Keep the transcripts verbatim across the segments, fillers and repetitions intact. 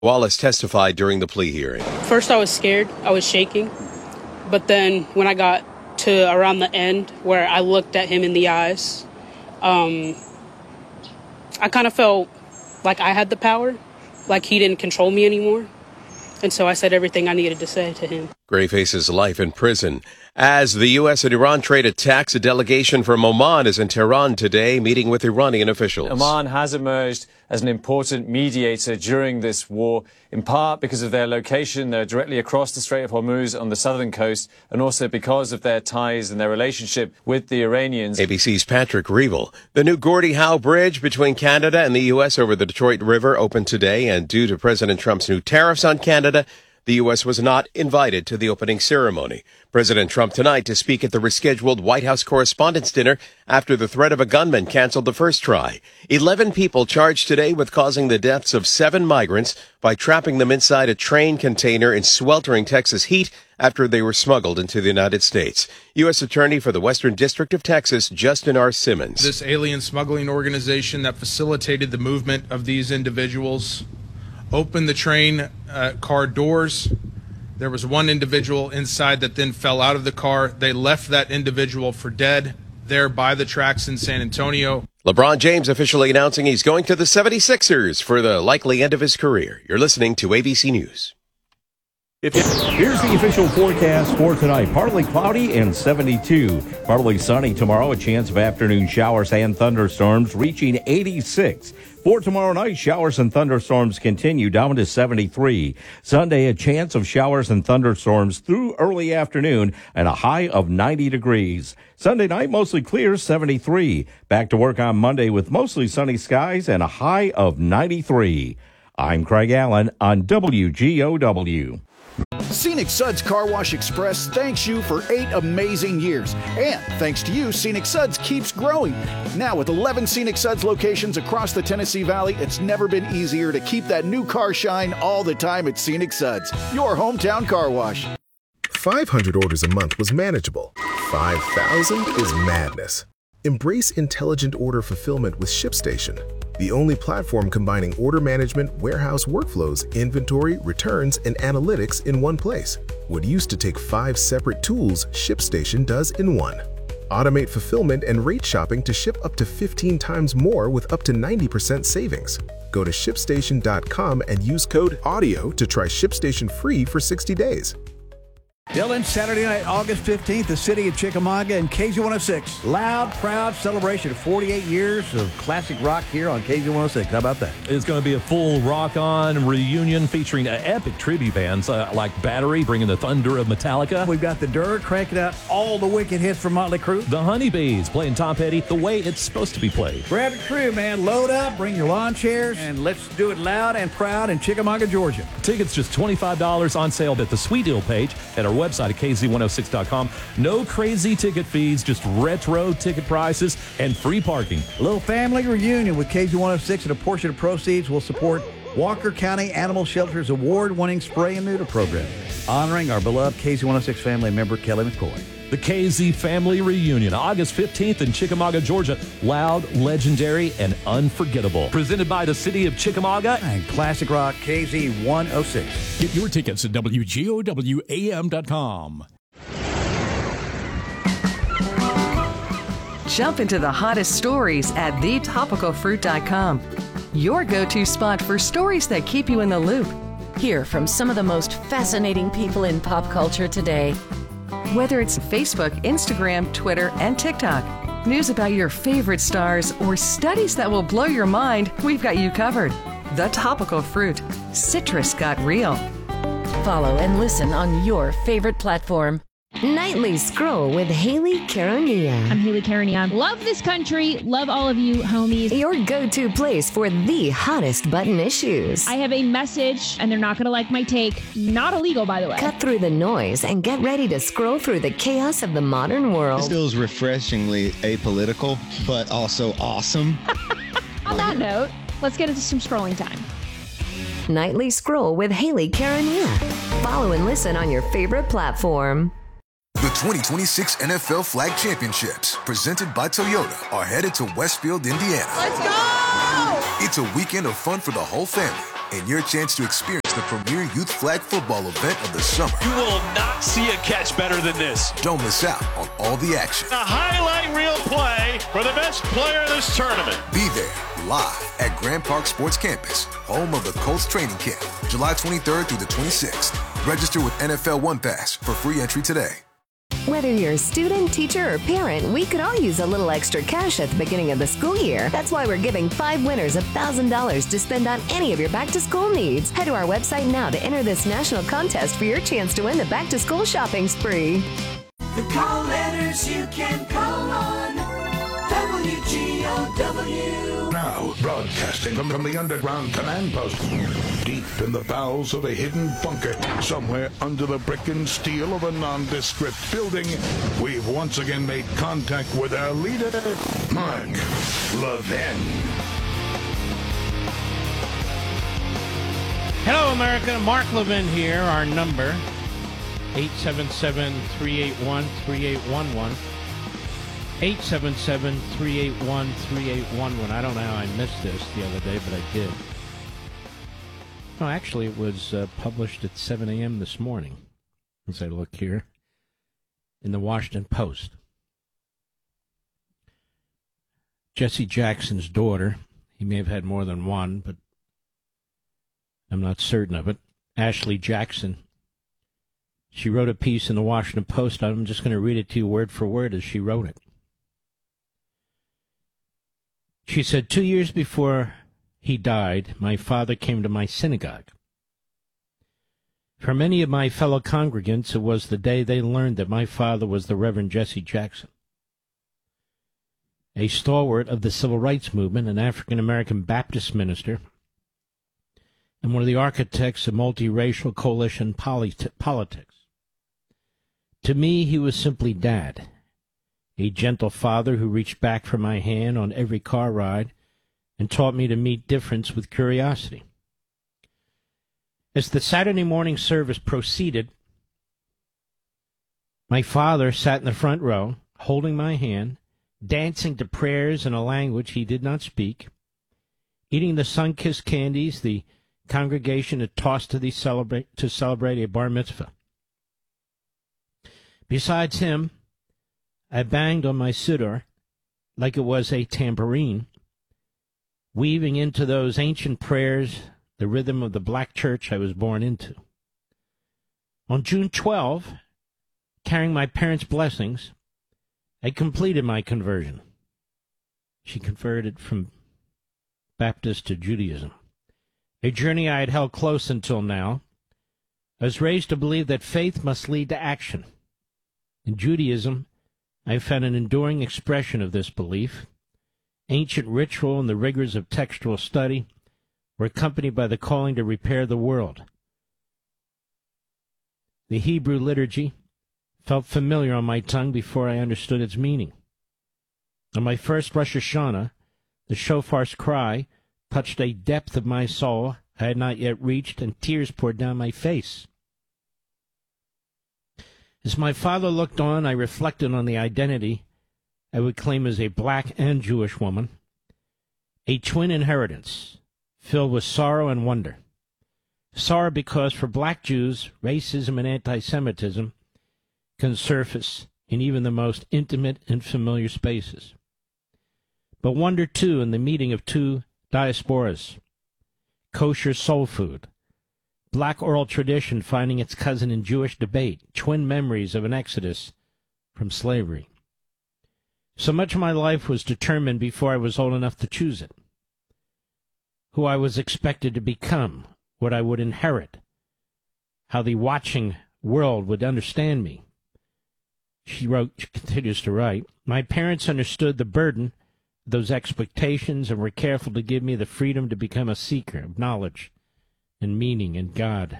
Wallace testified during the plea hearing. First, I was scared. I was shaking. But then when I got to around the end where I looked at him in the eyes, um, I kind of felt like I had the power, like he didn't control me anymore. And so I said everything I needed to say to him. Gray faces life in prison. As the U S and Iran trade attacks, a delegation from Oman is in Tehran today, meeting with Iranian officials. Oman has emerged as an important mediator during this war, in part because of their location. They're directly across the Strait of Hormuz on the southern coast, and also because of their ties and their relationship with the Iranians. A B C's Patrick Reevell. The new Gordie Howe Bridge between Canada and the U S over the Detroit River opened today, and due to President Trump's new tariffs on Canada, the U S was not invited to the opening ceremony. President Trump tonight to speak at the rescheduled White House Correspondents' Dinner after the threat of a gunman canceled the first try. Eleven people charged today with causing the deaths of seven migrants by trapping them inside a train container in sweltering Texas heat after they were smuggled into the United States. U S Attorney for the Western District of Texas, Justin R. Simmons. This alien smuggling organization that facilitated the movement of these individuals opened the train uh, car doors. There was one individual inside that then fell out of the car. They left that individual for dead there by the tracks in San Antonio. LeBron James officially announcing he's going to the seventy-sixers for the likely end of his career. You're listening to A B C News. Here's the official forecast for tonight. Partly cloudy and seventy-two. Partly sunny tomorrow. A chance of afternoon showers and thunderstorms reaching eighty-six. For tomorrow night, showers and thunderstorms continue down to seventy-three. Sunday, a chance of showers and thunderstorms through early afternoon and a high of ninety degrees. Sunday night, mostly clear, seventy-three. Back to work on Monday with mostly sunny skies and a high of ninety-three. I'm Craig Allen on W G O W. Scenic Suds Car Wash Express thanks you for eight amazing years. And thanks to you, Scenic Suds keeps growing. Now with eleven Scenic Suds locations across the Tennessee Valley, it's never been easier to keep that new car shine all the time at Scenic Suds, your hometown car wash. five hundred orders a month was manageable. five thousand is madness. Embrace intelligent order fulfillment with ShipStation, the only platform combining order management, warehouse workflows, inventory, returns, and analytics in one place. What used to take five separate tools, ShipStation does in one. Automate fulfillment and rate shopping to ship up to fifteen times more with up to ninety percent savings. Go to ship station dot com and use code AUDIO to try ShipStation free for sixty days. Dylan, Saturday night, August fifteenth, the city of Chickamauga and K Z one oh six. Loud, proud celebration of forty-eight years of classic rock here on K Z one oh six. How about that? It's going to be a full rock-on reunion featuring uh, epic tribute bands uh, like Battery, bringing the thunder of Metallica. We've got the Dirt cranking out all the wicked hits from Motley Crue. The Honeybees playing Tom Petty the way it's supposed to be played. Grab your crew, man. Load up, bring your lawn chairs, and let's do it loud and proud in Chickamauga, Georgia. Tickets just twenty-five dollars on sale at the Sweet Deal page at our website at K Z one oh six dot com. No crazy ticket fees, just retro ticket prices and free parking. A little family reunion with K Z one oh six, and a portion of proceeds will support Walker County Animal Shelter's award-winning spray and neuter program, honoring our beloved K Z one oh six family member, Kelly McCoy. The K Z Family Reunion, August fifteenth in Chickamauga, Georgia. Loud, legendary, and unforgettable. Presented by the city of Chickamauga and Classic Rock K Z one oh six. Get your tickets at W G O W A M dot com. Jump into the hottest stories at the topical fruit dot com. Your go-to spot for stories that keep you in the loop. Hear from some of the most fascinating people in pop culture today. Whether it's Facebook, Instagram, Twitter, and TikTok, news about your favorite stars, or studies that will blow your mind, we've got you covered. The Topical Fruit. Citrus got real. Follow and listen on your favorite platform. Nightly Scroll with Haley Caronia. I'm Haley Caronia. Love this country. Love all of you, homies. Your go-to place for the hottest button issues. I have a message, and they're not going to like my take. Not illegal, by the way. Cut through the noise and get ready to scroll through the chaos of the modern world. This feels refreshingly apolitical, but also awesome. On that note, let's get into some scrolling time. Nightly Scroll with Haley Caronia. Follow and listen on your favorite platform. The twenty twenty-six N F L Flag Championships, presented by Toyota, are headed to Westfield, Indiana. Let's go! It's a weekend of fun for the whole family. and your chance to experience the premier youth flag football event of the summer. You will not see a catch better than this. Don't miss out on all the action. A highlight reel play for the best player of this tournament. Be there live at Grand Park Sports Campus, home of the Colts training camp, July twenty-third through the twenty-sixth. Register with N F L One Pass for free entry today. Whether you're a student, teacher, or parent, we could all use a little extra cash at the beginning of the school year. That's why we're giving five winners one thousand dollars to spend on any of your back-to-school needs. Head to our website now to enter this national contest for your chance to win the back-to-school shopping spree. The call letters you can call on. W G O W. Now, broadcasting from, from the underground command post, deep in the bowels of a hidden bunker, somewhere under the brick and steel of a nondescript building, we've once again made contact with our leader, Mark Levin. Hello, America. Mark Levin here. Our number, eight seven seven, three eight one, three eight one one. eight seven seven, three eight one, three eight one one. I don't know how I missed this the other day, but I did. No, actually, it was uh, published at seven a.m. this morning, as I look here, in the Washington Post. Jesse Jackson's daughter, he may have had more than one, but I'm not certain of it, Ashley Jackson, she wrote a piece in the Washington Post. I'm just going to read it to you word for word as she wrote it. She said, two years before he died, my father came to my synagogue. For many of my fellow congregants, it was the day they learned that my father was the Reverend Jesse Jackson, a stalwart of the civil rights movement, an African-American Baptist minister, and one of the architects of multiracial coalition polit- politics. To me, he was simply Dad, a gentle father who reached back for my hand on every car ride and taught me to meet difference with curiosity. As the Saturday morning service proceeded, my father sat in the front row, holding my hand, dancing to prayers in a language he did not speak, eating the sun-kissed candies the congregation had tossed to, the celebrate, to celebrate a bar mitzvah. Besides him, I banged on my siddur like it was a tambourine, weaving into those ancient prayers the rhythm of the black church I was born into. On June twelfth, carrying my parents' blessings, I completed my conversion. She converted from Baptist to Judaism, a journey I had held close until now. I was raised to believe that faith must lead to action. In Judaism, I found an enduring expression of this belief. Ancient ritual and the rigors of textual study were accompanied by the calling to repair the world. The Hebrew liturgy felt familiar on my tongue before I understood its meaning. On my first Rosh Hashanah, the shofar's cry touched a depth of my soul I had not yet reached, and tears poured down my face. As my father looked on, I reflected on the identity I would claim as a black and Jewish woman, a twin inheritance filled with sorrow and wonder. Sorrow because for black Jews, racism and anti-Semitism can surface in even the most intimate and familiar spaces. But wonder, too, in the meeting of two diasporas, kosher soul food, black oral tradition finding its cousin in Jewish debate, twin memories of an exodus from slavery. So much of my life was determined before I was old enough to choose it. Who I was expected to become, what I would inherit, how the watching world would understand me. She wrote, she continues to write, my parents understood the burden of those expectations and were careful to give me the freedom to become a seeker of knowledge and meaning in God.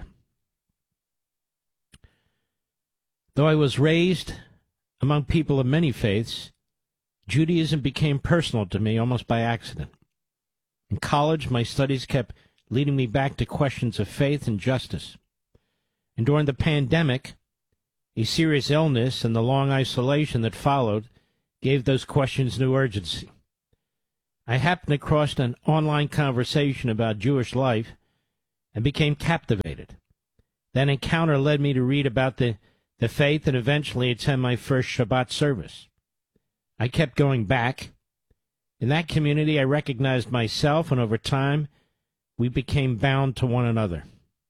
Though I was raised among people of many faiths, Judaism became personal to me almost by accident. In college, my studies kept leading me back to questions of faith and justice. And during the pandemic, a serious illness and the long isolation that followed gave those questions new urgency. I happened across an online conversation about Jewish life and became captivated. That encounter led me to read about the, the faith and eventually attend my first Shabbat service. I kept going back. In that community, I recognized myself, and over time, we became bound to one another.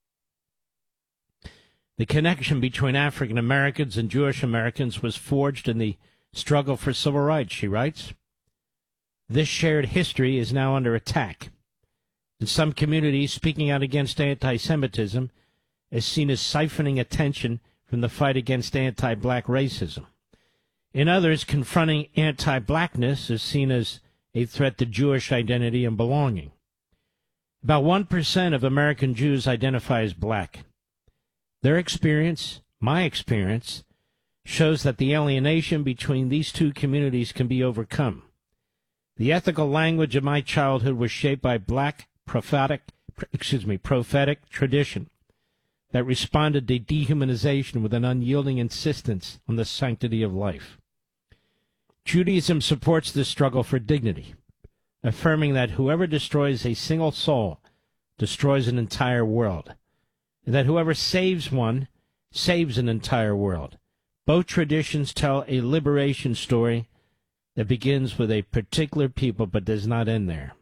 The connection between African Americans and Jewish Americans was forged in the struggle for civil rights, she writes. This shared history is now under attack. In some communities, speaking out against anti-Semitism is seen as siphoning attention from the fight against anti-black racism. In others, confronting anti-blackness is seen as a threat to Jewish identity and belonging. About one percent of American Jews identify as black. Their experience, my experience, shows that the alienation between these two communities can be overcome. The ethical language of my childhood was shaped by black prophetic, excuse me, prophetic tradition that responded to dehumanization with an unyielding insistence on the sanctity of life. Judaism supports this struggle for dignity, affirming that whoever destroys a single soul destroys an entire world, and that whoever saves one saves an entire world. Both traditions tell a liberation story that begins with a particular people but does not end there.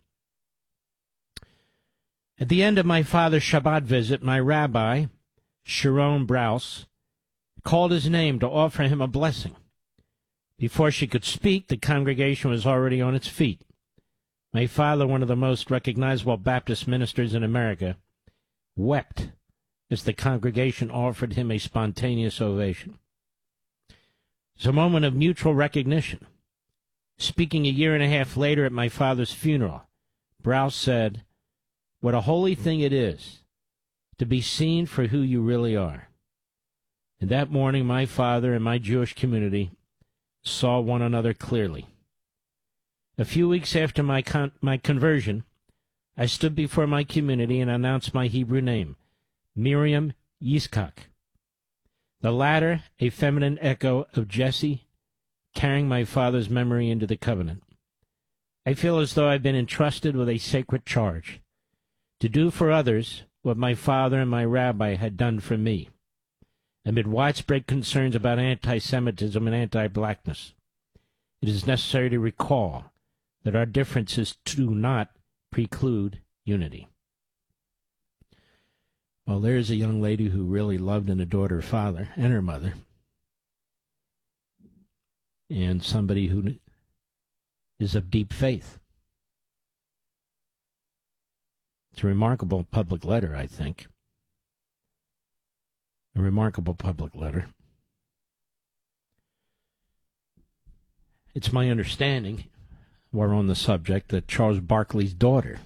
At the end of my father's Shabbat visit, my rabbi, Sharon Brous, called his name to offer him a blessing. Before she could speak, the congregation was already on its feet. My father, one of the most recognizable Baptist ministers in America, wept as the congregation offered him a spontaneous ovation. It's a moment of mutual recognition. Speaking a year and a half later at my father's funeral, Brous said, "What a holy thing it is to be seen for who you really are." And that morning, my father and my Jewish community saw one another clearly. A few weeks after my con- my conversion, I stood before my community and announced my Hebrew name, Miriam Yitzchak. The latter, a feminine echo of Jesse, carrying my father's memory into the covenant. I feel as though I've been entrusted with a sacred charge, to do for others what my father and my rabbi had done for me. Amid widespread concerns about anti-Semitism and anti-blackness, it is necessary to recall that our differences do not preclude unity. Well, there's a young lady who really loved and adored her father and her mother, and somebody who is of deep faith. It's a remarkable public letter, I think. A remarkable public letter. It's my understanding, we're on the subject, that Charles Barkley's daughter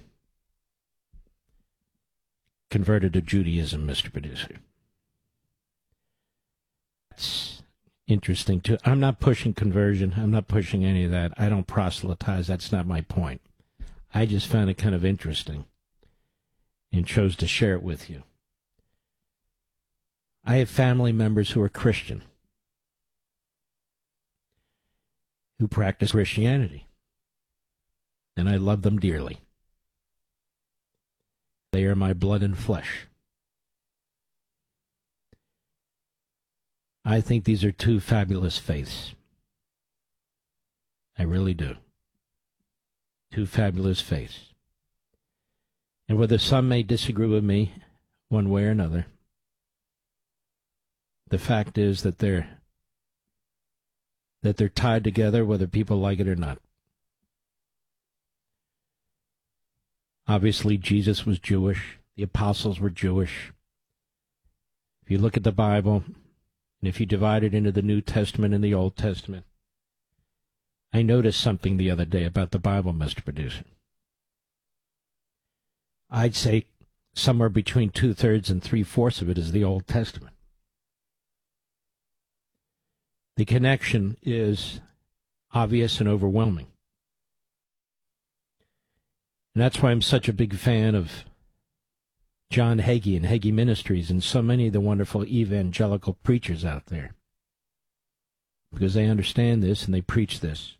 converted to Judaism, Mister Producer. That's interesting, too. I'm not pushing conversion. I'm not pushing any of that. I don't proselytize. That's not my point. I just found it kind of interesting and chose to share it with you. I have family members who are Christian, who practice Christianity, and I love them dearly. They are my blood and flesh. I think these are two fabulous faiths. I really do. Two fabulous faiths. And whether some may disagree with me one way or another, the fact is that they're that they're tied together whether people like it or not. Obviously, Jesus was Jewish. The apostles were Jewish. If you look at the Bible, and if you divide it into the New Testament and the Old Testament, I noticed something the other day about the Bible, Mister Producer. I'd say somewhere between two-thirds and three-fourths of it is the Old Testament. The connection is obvious and overwhelming. And that's why I'm such a big fan of John Hagee and Hagee Ministries and so many of the wonderful evangelical preachers out there. Because they understand this and they preach this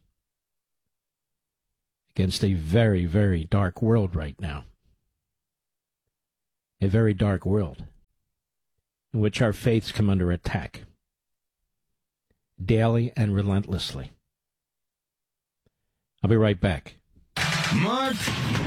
against a very, very dark world right now. a very dark world in which our faiths come under attack daily and relentlessly. I'll be right back. Mark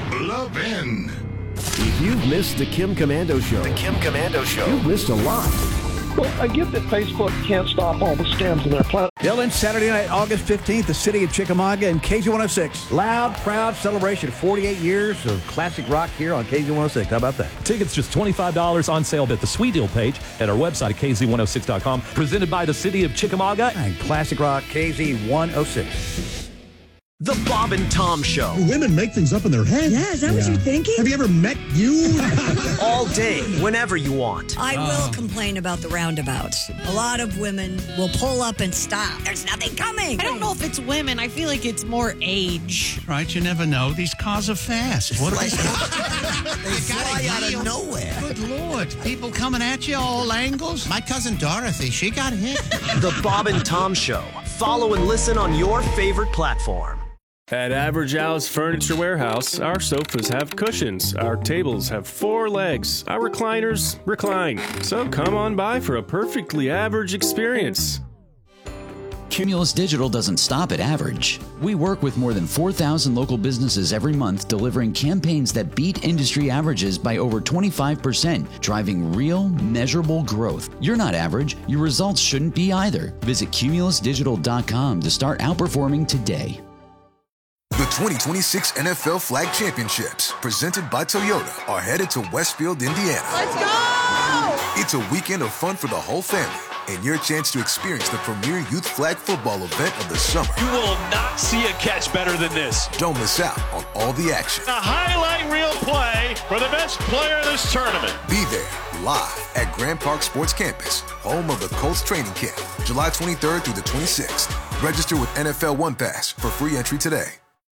Levin. If you've missed the Kim Komando Show, the Kim Komando Show, you've missed a lot. Well, I get that Facebook can't stop all the scams in their planet. Dylan, Saturday night, August fifteenth, the city of Chickamauga and K Z one oh six. Loud, proud celebration. forty-eight years of classic rock here on K Z one oh six. How about that? Tickets just twenty-five dollars on sale at the Sweet Deal page at our website at K Z one oh six dot com. Presented by the city of Chickamauga and classic rock K Z one oh six. The Bob and Tom Show. Women make things up in their head. Yeah, is that yeah. what you're thinking? Have you ever met you? All day, whenever you want. I oh. will complain about the roundabouts. A lot of women will pull up and stop. There's nothing coming. I don't know if it's women. I feel like it's more age. Right, you never know. These cars are fast. What are they? They fly out of nowhere. Good Lord. People coming at you all angles. My cousin Dorothy, she got hit. The Bob and Tom Show. Follow and listen on your favorite platform. At Average Al's Furniture Warehouse, our sofas have cushions, our tables have four legs, our recliners recline. So come on by for a perfectly average experience. Cumulus Digital doesn't stop at average. We work with more than four thousand local businesses every month, delivering campaigns that beat industry averages by over twenty-five percent, driving real, measurable growth. You're not average. Your results shouldn't be either. Visit cumulus digital dot com to start outperforming today. The twenty twenty-six N F L Flag Championships, presented by Toyota, are headed to Westfield, Indiana. Let's go! It's a weekend of fun for the whole family and your chance to experience the premier youth flag football event of the summer. You will not see a catch better than this. Don't miss out on all the action. A highlight reel play for the best player in this tournament. Be there live at Grand Park Sports Campus, home of the Colts training camp, July twenty-third through the twenty-sixth. Register with N F L One Pass for free entry today.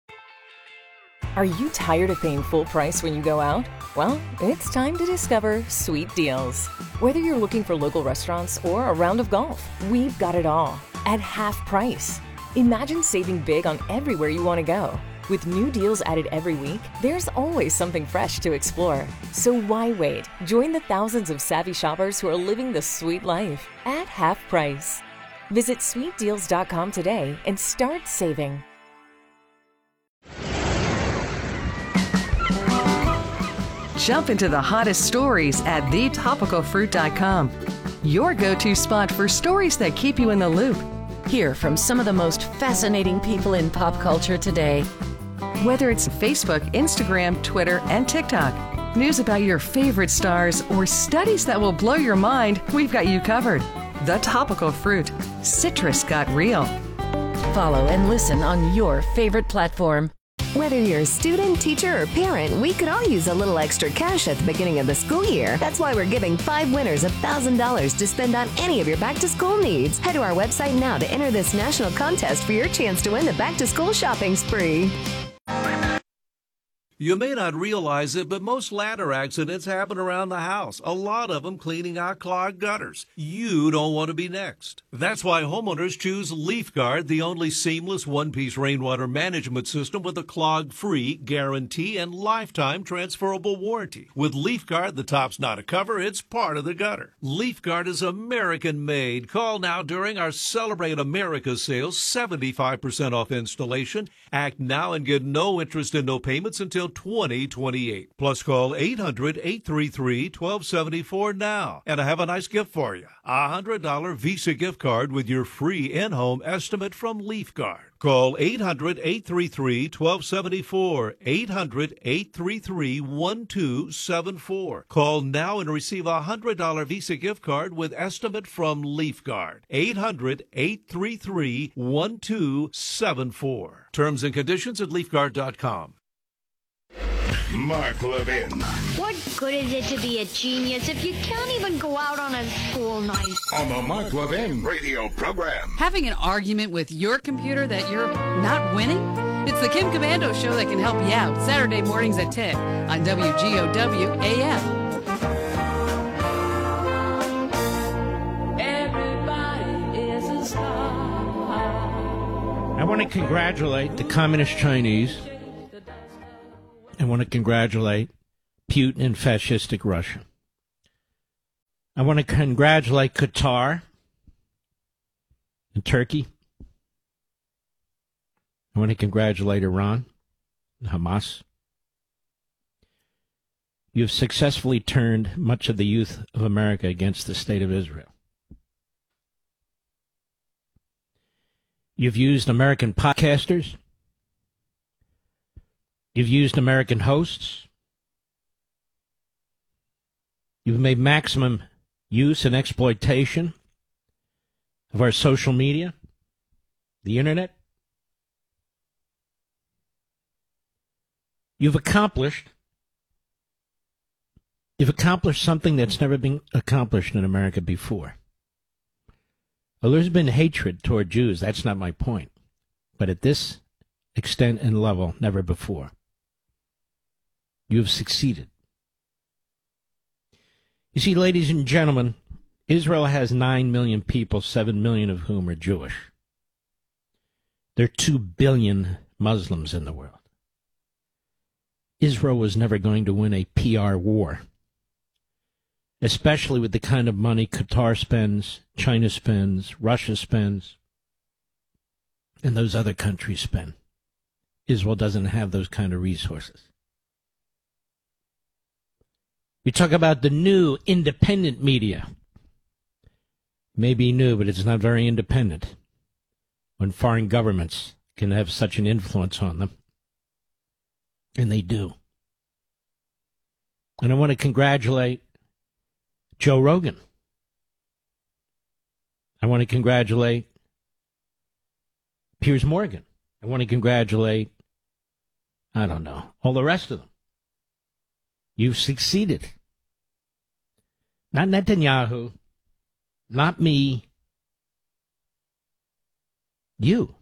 Are you tired of paying full price when you go out? Well, it's time to discover Sweet Deals. Whether you're looking for local restaurants or a round of golf, we've got it all at half price. Imagine saving big on everywhere you want to go. With new deals added every week, there's always something fresh to explore. So why wait? Join the thousands of savvy shoppers who are living the sweet life at half price. Visit sweet deals dot com today and start saving. Jump into the hottest stories at the topical fruit dot com. Your go-to spot for stories that keep you in the loop. Hear from some of the most fascinating people in pop culture today. Whether it's Facebook, Instagram, Twitter, and TikTok, news about your favorite stars, or studies that will blow your mind, we've got you covered. The Topical Fruit. Citrus got real. Follow and listen on your favorite platform. Whether you're a student, teacher, or parent, we could all use a little extra cash at the beginning of the school year. That's why we're giving five winners one thousand dollars to spend on any of your back-to-school needs. Head to our website now to enter this national contest for your chance to win the back-to-school shopping spree. You may not realize it, but most ladder accidents happen around the house, a lot of them cleaning out clogged gutters. You don't want to be next. That's why homeowners choose LeafGuard, the only seamless one-piece rainwater management system with a clog-free guarantee and lifetime transferable warranty. With LeafGuard, the top's not a cover, it's part of the gutter. LeafGuard is American-made. Call now during our Celebrate America sales, seventy-five percent off installation. Act now and get no interest and no payments until twenty twenty-eight. Plus call eight hundred, eight three three, one two seven four now. And I have a nice gift for you. A one hundred dollars Visa gift card with your free in-home estimate from LeafGuard. Call eight hundred, eight three three, one two seven four. eight hundred, eight three three, one two seven four. Call now and receive a one hundred dollars Visa gift card with estimate from LeafGuard. eight hundred, eight three three, one two seven four. Terms and conditions at leaf guard dot com. Mark Levin. What good is it to be a genius if you can't even go out on a school night? On the Mark Levin radio program. Having an argument with your computer that you're not winning? It's the Kim Komando Show that can help you out. Saturday mornings at ten on W G O W A M. I want to congratulate the Communist Chinese. I want to congratulate Putin and fascistic Russia. I want to congratulate Qatar and Turkey. I want to congratulate Iran and Hamas. You have successfully turned much of the youth of America against the state of Israel. You've used American podcasters. You've used American hosts. You've made maximum use and exploitation of our social media, the internet. You've accomplished, you've accomplished something that's never been accomplished in America before. Well, there's been hatred toward Jews. That's not my point. But at this extent and level, never before. You have succeeded. You see, ladies and gentlemen, Israel has nine million people, seven million of whom are Jewish. There are two billion Muslims in the world. Israel was never going to win a P R war, especially with the kind of money Qatar spends, China spends, Russia spends, and those other countries spend. Israel doesn't have those kind of resources. We talk about the new independent media. Maybe new, but it's not very independent when foreign governments can have such an influence on them. And they do. And I want to congratulate Joe Rogan. I want to congratulate Piers Morgan. I want to congratulate, I don't know, all the rest of them. You've succeeded. Not Netanyahu, not me, you.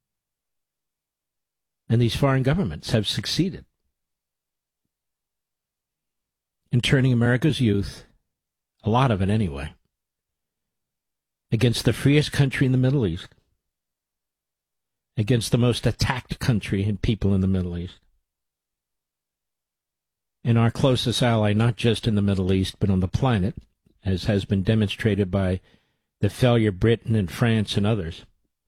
And these foreign governments have succeeded in turning America's youth, a lot of it anyway, against the freest country in the Middle East, against the most attacked country and people in the Middle East, and our closest ally, not just in the Middle East, but on the planet, as has been demonstrated by the failure of Britain and France and others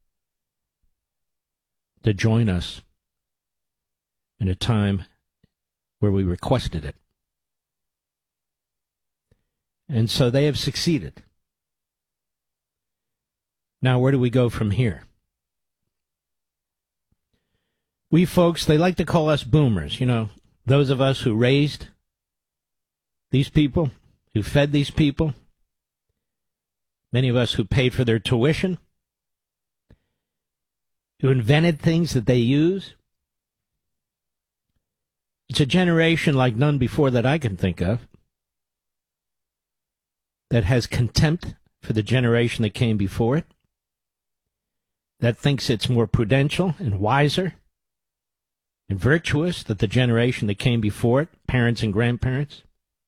to join us in a time where we requested it. And so they have succeeded. Now, where do we go from here? We folks, they like to call us boomers, you know, those of us who raised these people, who fed these people, many of us who paid for their tuition, who invented things that they use. It's a generation like none before that I can think of that has contempt for the generation that came before it, that thinks it's more prudential and wiser and virtuous than the generation that came before it, parents and grandparents.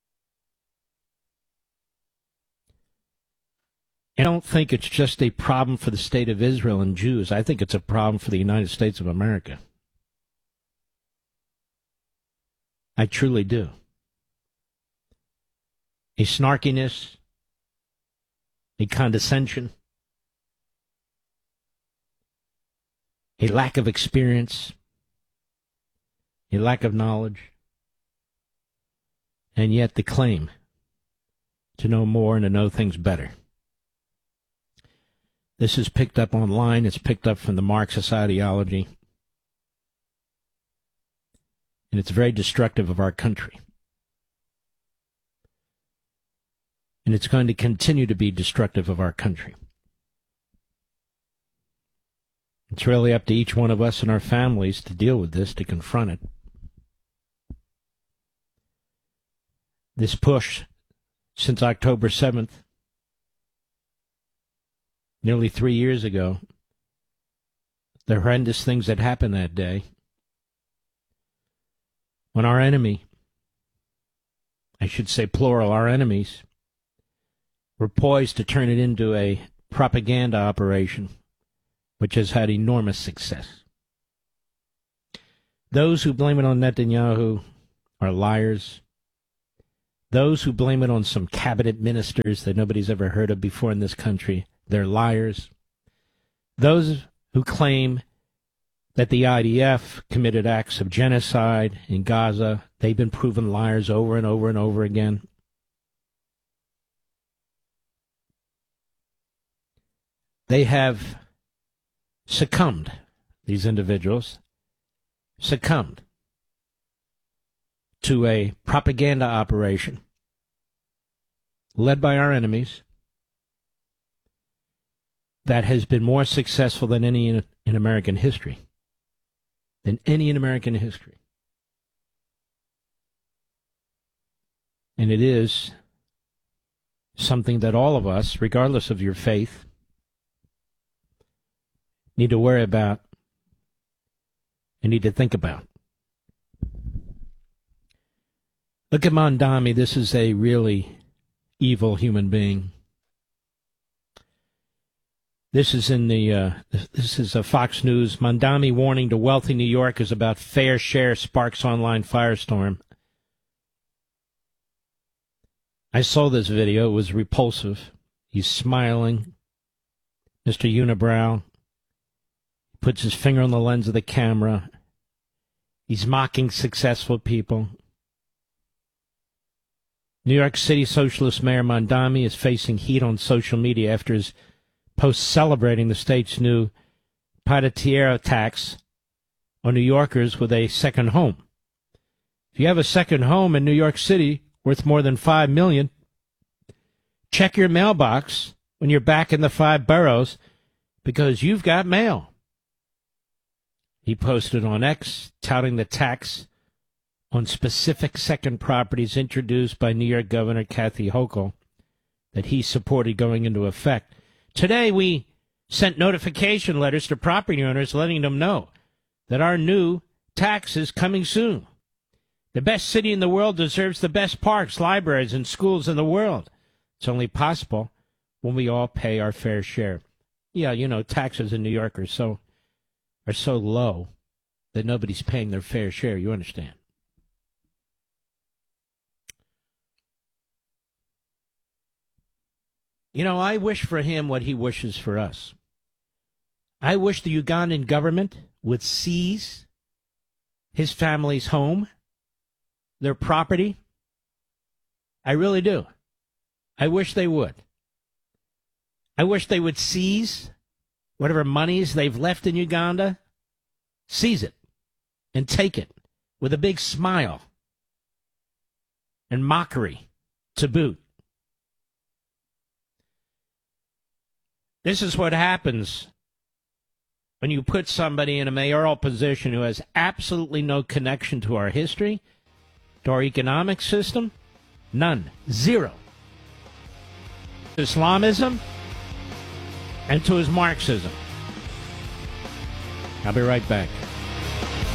I don't think it's just a problem for the state of Israel and Jews. I think it's a problem for the United States of America. I truly do. A snarkiness, a condescension, a lack of experience, a lack of knowledge, and yet the claim to know more and to know things better. This is picked up online. It's picked up from the Marxist ideology. And it's very destructive of our country. And it's going to continue to be destructive of our country. It's really up to each one of us and our families to deal with this, to confront it. This push since October seventh, nearly three years ago, the horrendous things that happened that day, when our enemy, I should say plural, our enemies, were poised to turn it into a propaganda operation, which has had enormous success. Those who blame it on Netanyahu are liars. Those who blame it on some cabinet ministers that nobody's ever heard of before in this country, they're liars. Those who claim that the I D F committed acts of genocide in Gaza, they've been proven liars over and over and over again. They have succumbed, these individuals, succumbed to a propaganda operation led by our enemies that has been more successful than any in, in American history. Than any in American history. And it is something that all of us, regardless of your faith, need to worry about and need to think about. Look at Mondami. This is a really evil human being. This is in the, uh, this is a Fox News. Mondami warning to wealthy New Yorkers about fair share sparks online firestorm. I saw this video. It was repulsive. He's smiling. Mister Unibrow puts his finger on the lens of the camera. He's mocking successful people. New York City Socialist Mayor Mondami is facing heat on social media after his post celebrating the state's new Patatiera tax on New Yorkers with a second home. If you have a second home in New York City worth more than five million dollars, check your mailbox when you're back in the five boroughs because you've got mail. He posted on X touting the tax on specific second properties introduced by New York Governor Kathy Hochul that he supported going into effect. Today, we sent notification letters to property owners letting them know that our new tax is coming soon. The best city in the world deserves the best parks, libraries, and schools in the world. It's only possible when we all pay our fair share. Yeah, you know, taxes in New York are so, are so low that nobody's paying their fair share. You understand? You know, I wish for him what he wishes for us. I wish the Ugandan government would seize his family's home, their property. I really do. I wish they would. I wish they would seize whatever monies they've left in Uganda, seize it and take it with a big smile and mockery to boot. This is what happens when you put somebody in a mayoral position who has absolutely no connection to our history, to our economic system. None. Zero. Islamism and to his Marxism. I'll be right back.